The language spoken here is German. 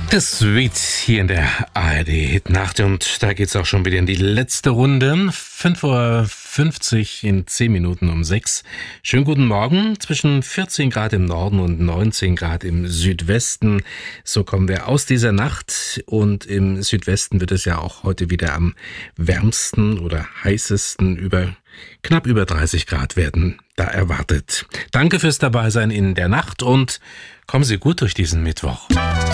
Das Lied hier in der ARD Hitnacht und da geht's auch schon wieder in die letzte Runde. 5:50 in 10 Minuten um 6. Schönen guten Morgen. Zwischen 14 Grad im Norden und 19 Grad im Südwesten. So kommen wir aus dieser Nacht und im Südwesten wird es ja auch heute wieder am wärmsten oder heißesten knapp über 30 Grad werden da erwartet. Danke fürs Dabeisein in der Nacht und kommen Sie gut durch diesen Mittwoch.